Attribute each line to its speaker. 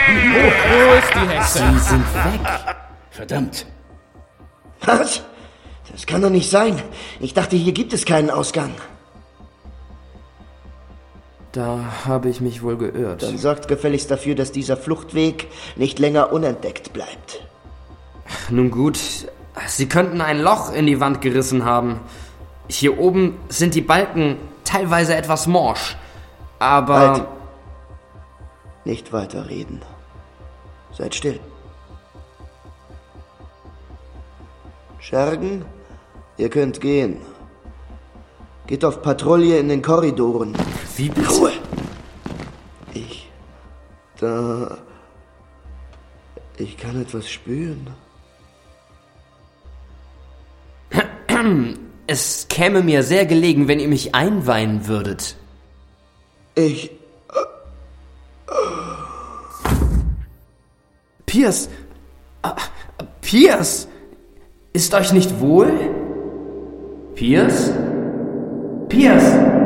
Speaker 1: Wo ist die Hexe?
Speaker 2: Sie sind weg.
Speaker 3: Verdammt.
Speaker 4: Was? Das kann doch nicht sein. Ich dachte, hier gibt es keinen Ausgang.
Speaker 2: Da habe ich mich wohl geirrt.
Speaker 4: Dann sorgt gefälligst dafür, dass dieser Fluchtweg nicht länger unentdeckt bleibt.
Speaker 2: Nun gut, Sie könnten ein Loch in die Wand gerissen haben. Hier oben sind die Balken teilweise etwas morsch. Aber...
Speaker 4: Halt. Nicht weiterreden. Seid still. Schergen, ihr könnt gehen. Geht auf Patrouille in den Korridoren.
Speaker 2: Wie bitte?
Speaker 4: Ruhe! Ich kann etwas spüren.
Speaker 2: Es käme mir sehr gelegen, wenn ihr mich einweihen würdet. Pierce! Pierce! Ist euch nicht wohl? Pierce? Pierce!